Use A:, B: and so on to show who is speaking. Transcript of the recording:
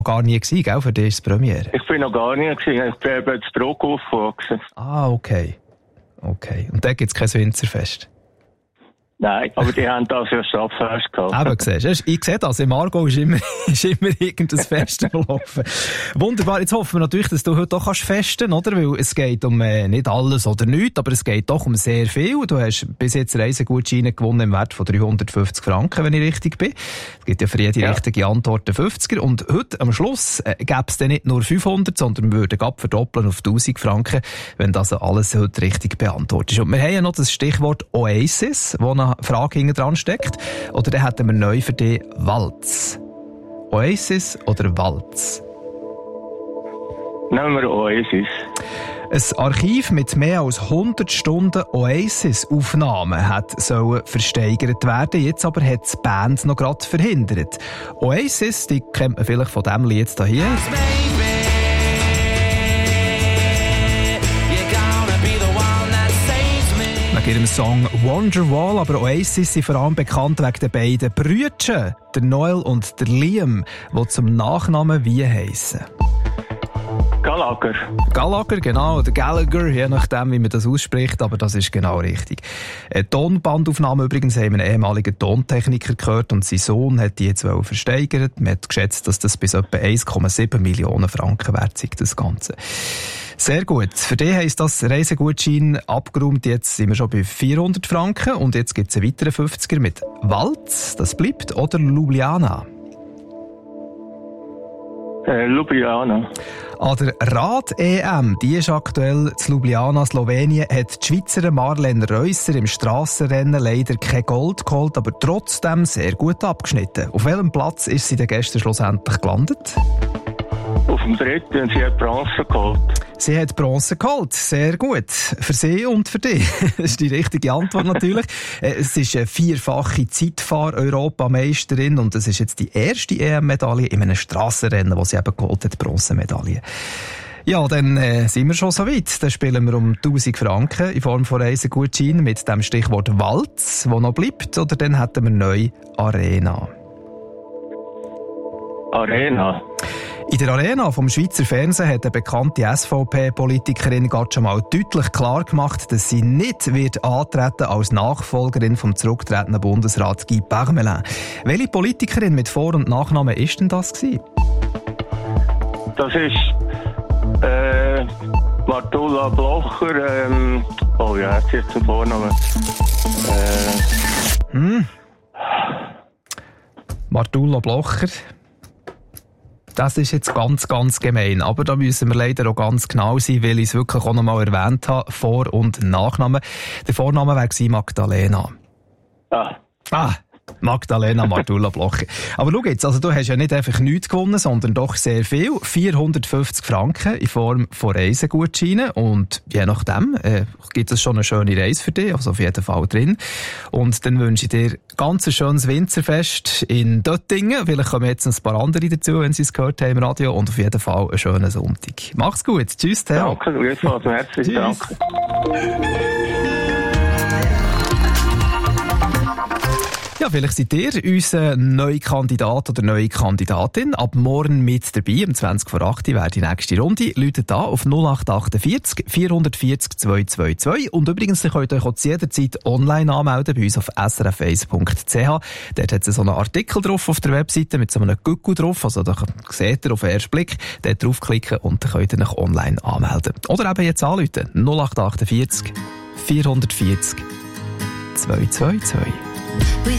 A: gar nie gewesen, gell? Für dich ist es Premiere.
B: Ich bin noch gar nie gewesen. Ich bin eben zu Brugg aufgewachsen.
A: Ah, okay. Und da gibt es kein Winzerfest?
B: Nein, aber die haben das ja Stadtfest gehabt.
A: Eben, siehst du, ich sehe das. Im Aargau ist immer irgendein Fest laufen. Wunderbar. Jetzt hoffen wir natürlich, dass du heute auch festen kannst, oder? Weil es geht um nicht alles oder nichts, aber es geht doch um sehr viel. Du hast bis jetzt Reisegutscheine gewonnen im Wert von 350 Franken, wenn ich richtig bin. Es gibt ja für jede richtige Antwort 50er. Und heute am Schluss gäbe es dann nicht nur 500, sondern wir würden verdoppeln auf 1000 Franken, wenn das alles heute richtig beantwortet ist. Und wir haben ja noch das Stichwort Oasis, wo eine Frage hinten dran steckt. Oder dann hätten wir neu für dich Walz. Oasis oder Walz?
B: Nehmen wir Oasis.
A: Ein Archiv mit mehr als 100 Stunden Oasis-Aufnahmen sollen versteigert werden. Jetzt aber hat die Band noch gerade verhindert. Oasis, die kennt man vielleicht von diesem Lied hier. Wegen ihrem Song Wonderwall, aber Oasis sind vor allem bekannt wegen den beiden Brüdern, der Noel und der Liam, die zum Nachnamen wie heissen.
B: Gallagher.
A: Gallagher, genau, oder Gallagher, je nachdem, wie man das ausspricht, aber das ist genau richtig. Eine Tonbandaufnahme übrigens haben wir einen ehemaligen Tontechniker gehört und sein Sohn hat die jetzt versteigert. Man hat geschätzt, dass das bis etwa 1,7 Millionen Franken wert ist, das Ganze. Sehr gut. Für dich heisst das Reisegutschein abgeräumt. Jetzt sind wir schon bei 400 Franken und jetzt gibt es einen weiteren 50er mit Walz, das bleibt, oder Ljubljana?
B: Ljubljana.
A: An der Rad-EM, die ist aktuell zu Ljubljana, Slowenien, hat die Schweizerin Marlene Reusser im Strassenrennen leider kein Gold geholt, aber trotzdem sehr gut abgeschnitten. Auf welchem Platz ist sie denn gestern schlussendlich gelandet?
B: Auf dem dritten, und sie hat Bronze geholt.
A: Sie hat Bronze geholt. Sehr gut. Für sie und für dich. Das ist die richtige Antwort natürlich. Es ist eine vierfache Zeitfahr-Europameisterin und es ist jetzt die erste EM-Medaille in einem Strassenrennen, die sie eben geholt hat, Bronzemedaille. Ja, dann sind wir schon so weit. Dann spielen wir um 1000 Franken in Form von Reisegutschein mit dem Stichwort Walz, wo noch bleibt, oder dann hätten wir neu Arena.
B: Arena.
A: In der Arena vom Schweizer Fernsehen hat eine bekannte SVP-Politikerin gerade schon mal deutlich klar gemacht, dass sie nicht wird antreten als Nachfolgerin vom zurücktretenden Bundesrat Guy Parmelin. Welche Politikerin mit Vor- und Nachnamen ist denn das gewesen?
B: Das ist Martula Blocher. Oh ja, jetzt zum Vornamen.
A: Martula Blocher. Das ist jetzt ganz, ganz gemein. Aber da müssen wir leider auch ganz genau sein, weil ich es wirklich auch noch mal erwähnt habe. Vor- und Nachname. Der Vorname war Magdalena. Magdalena Martula Blocher. Aber schau jetzt, also du hast ja nicht einfach nichts gewonnen, sondern doch sehr viel. 450 Franken in Form von Reisegutscheinen. Und je nachdem gibt es schon eine schöne Reise für dich, also auf jeden Fall drin. Und dann wünsche ich dir ganz ein schönes Winzerfest in Döttingen. Vielleicht kommen jetzt ein paar andere dazu, wenn sie es gehört haben im Radio. Und auf jeden Fall einen schönen Sonntag. Mach's gut. Tschüss, Theo.
B: Danke, merci. Danke.
A: Ja, vielleicht seid ihr unser neuer Kandidat oder neue Kandidatin. Ab morgen mit dabei, um 20:08 wäre die nächste Runde. Läutet da auf 0848 440 222. Und übrigens, ihr könnt euch auch jederzeit online anmelden bei uns auf srf1.ch. Dort hat es so einen Artikel drauf auf der Webseite mit so einem Gucku drauf. Also da seht ihr auf den ersten Blick. Dort draufklicken und dann könnt ihr euch online anmelden. Oder eben jetzt anrufen. 0848 440 222.